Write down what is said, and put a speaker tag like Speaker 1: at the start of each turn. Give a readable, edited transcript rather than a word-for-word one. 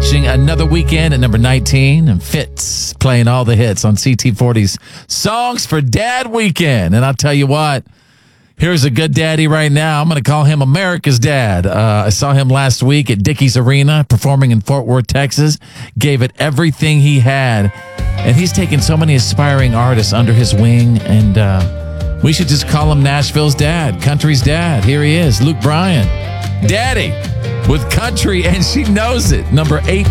Speaker 1: watching Another Weekend at number 19, and Fitz playing all the hits on CT40's Songs for Dad Weekend. And I'll tell you what, here's a good daddy right now. I'm going to call him America's dad. I saw him last week at Dickies Arena performing in Fort Worth, Texas. Gave it everything he had. And he's taken so many aspiring artists under his wing. And we should just call him Nashville's dad, country's dad. Here he is, Luke Bryan. Daddy with country, and she knows it. Number 8.